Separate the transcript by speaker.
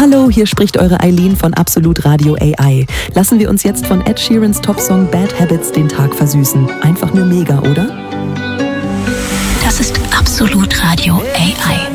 Speaker 1: Hallo, hier spricht eure Eileen von Absolut Radio AI. Lassen wir uns jetzt von Ed Sheerans Topsong Bad Habits den Tag versüßen. Einfach nur mega, oder?